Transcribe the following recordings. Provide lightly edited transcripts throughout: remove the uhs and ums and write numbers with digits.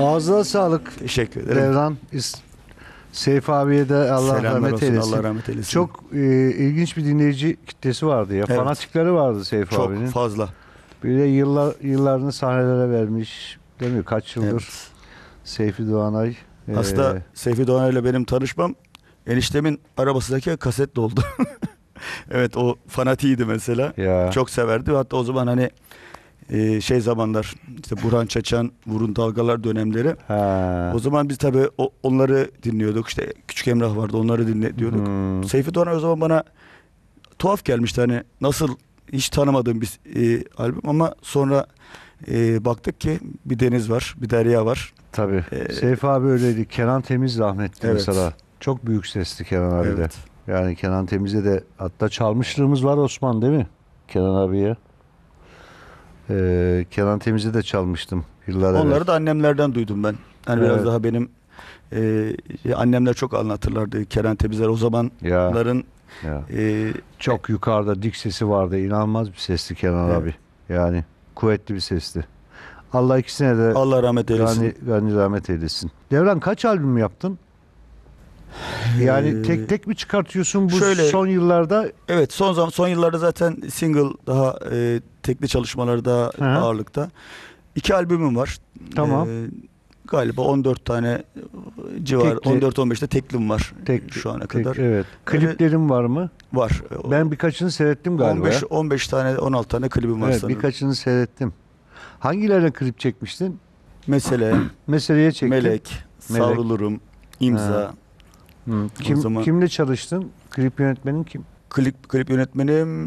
Ağzına sağlık. Teşekkür ederim. Devran. Seyfi abiye de Allah Selamlar rahmet olsun, eylesin. Allah rahmet eylesin. Çok ilginç bir dinleyici kitlesi vardı ya. Evet. Fanatikleri vardı Seyfi çok abinin. fazla. Bir de yıllarını sahnelere vermiş. Değil mi? Kaç yıldır Evet. Seyfi Doğanay. Aslında Seyfi Doğan ile benim tanışmam eniştemin arabasındaki kaset doldu. Evet, o fanatiydi mesela. Ya. Çok severdi. Hatta o zaman hani şey zamanlar işte Burhan Çaçan, Vurun Dalgalar dönemleri. Ha. O zaman biz tabii onları dinliyorduk. İşte Küçük Emrah vardı, onları dinliyorduk. Seyfi Doğan o zaman bana tuhaf gelmişti. Hani nasıl, hiç tanımadığım bir albüm ama sonra baktık ki bir deniz var, bir derya var. Tabii. Seyfi abi öyleydi. Kenan Temiz rahmetli Evet. mesela. Çok büyük sesli Kenan abi de. Evet. Yani Kenan Temiz'e de hatta çalmışlığımız var Osman, değil mi? Kenan abiye. Kenan Temiz'e de çalmıştım yıllar evvel. Onları da annemlerden duydum ben. Hani Evet. biraz daha benim annemler çok anlatırlardı Kenan Temizler o zamanların. Ya. e, Çok yukarıda dik sesi vardı. İnanılmaz bir sesli Kenan Evet. abi. Yani kuvvetli bir sesti. Allah ikisine de Allah rahmet eylesin. gani rahmet eylesin. Devran, kaç albüm yaptın? Yani tek tek mi çıkartıyorsun bu şöyle- son yıllarda? Evet, son yıllarda zaten single daha tekli çalışmaları daha Hı. ağırlıkta. 2 albümüm var. Tamam. Galiba 14 tane civar, Tekli. 14-15'te teklim var Tek, şu ana tek- kadar. evet. Kliplerin var mı? Var. Ben birkaçını seyrettim galiba. 15 tane, 16 tane klibim var Evet, sanırım. birkaçını seyrettim. Hangilerine klip çekmiştin? Mesele, Meseleye çektin. Melek, Savrulurum, İmza. Hı. O zaman- Kimle çalıştın? Klip yönetmenin kim? Klip yönetmenim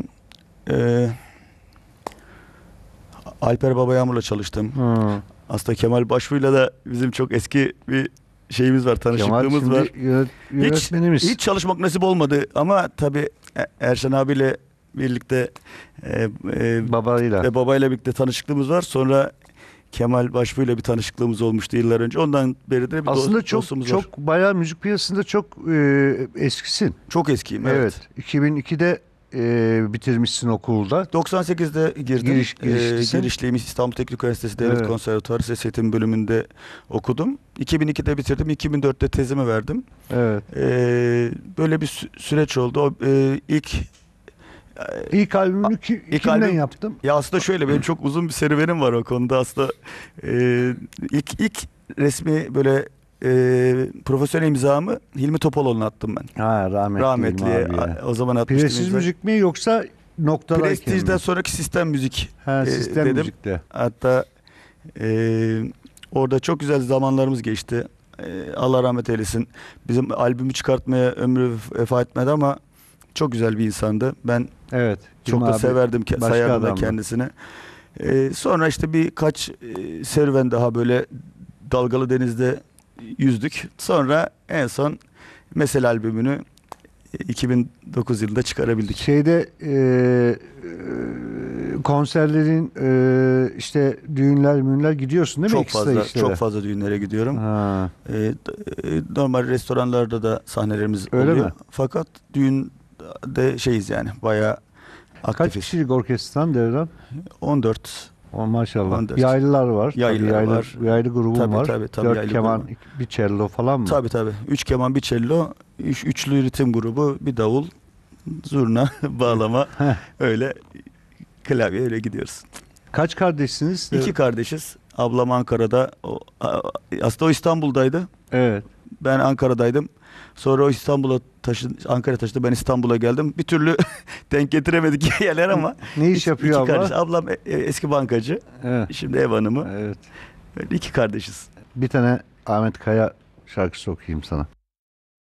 Alper Babayağmur'la çalıştım. Hı. Aslında Kemal Başbuğ'yla da bizim çok eski bir şeyimiz var, Kemal tanışıklığımız şimdi var. yönetmenimiz. Hiç çalışmak nasip olmadı ama tabii Erşen abiyle birlikte Babayla. ve babayla birlikte tanışıklığımız var. Sonra Kemal Başbuğ'yla bir tanışıklığımız olmuştu yıllar önce. Ondan beri de bir Aslında dostluğumuz var. çok bayağı müzik piyasasında çok eskisin. Çok eskiyim, evet. Evet. 2002'de bitirmişsin okulda. 98'de girdim. Girişlisin. Girişliyim, İstanbul Teknik Üniversitesi Devlet Evet. Konservatuarı Ses Eğitimi bölümünde okudum. 2002'de bitirdim. 2004'te tezimi verdim. Evet. Böyle bir süreç oldu. O, İlk albümünü İlk kimden albüm- yaptın? ya aslında şöyle, benim çok uzun bir serüvenim var o konuda. Aslında ilk resmi böyle profesyonel imzamı Hilmi Topaloğlu'na attım ben. Ha, Rahmetliye. Hilmi abi ya. O zaman atmıştım Prestij imzayı. müzik mi yoksa noktalarken Prestij'den mi? sonraki sistem müzik Ha, sistem dedim. müzikte. Hatta orada çok güzel zamanlarımız geçti. Allah rahmet eylesin. Bizim albümü çıkartmaya ömrü vefa etmedi ama çok güzel bir insandı. Ben Evet. çok Hilmi da abi severdim, başka sayardım da adamdı. kendisini. Sonra işte birkaç serüven daha böyle dalgalı denizde yüzdük. Sonra en son Mesele albümünü 2009 yılında çıkarabildik. Şeyde konserlerin işte düğünler gidiyorsun değil mi? Çok Ekstra fazla, işlere. çok fazla düğünlere gidiyorum. Ha. Normal restoranlarda da sahnelerimiz Öyle oluyor. mi? Fakat düğünde şeyiz yani, bayağı Kaç aktifiz. kişilik orkestran Devran? 14. O maşallah. 14. Yaylılar var. Yaylılar Tabii var. Yaylı grubun Tabii, var. tabii, 4 yaylı keman, grubu. bir cello falan mı? Tabii. 3 keman, bir cello, üçlü ritim grubu, bir davul, zurna, bağlama, öyle klavye, öyle gidiyoruz. Kaç kardeşsiniz? 2 kardeşiz. Ablam Ankara'da. Aslında o İstanbul'daydı. Evet. Ben Ankara'daydım. Sonra o Ankara'ya taşıdı. Ben İstanbul'a geldim. Bir türlü denk getiremedik yerler ama. Ne iş yapıyor abla? Kardeş. Ablam eski bankacı. Evet. Şimdi ev hanımı. Evet. Böyle 2 kardeşiz. Bir tane Ahmet Kaya şarkısı okuyayım sana.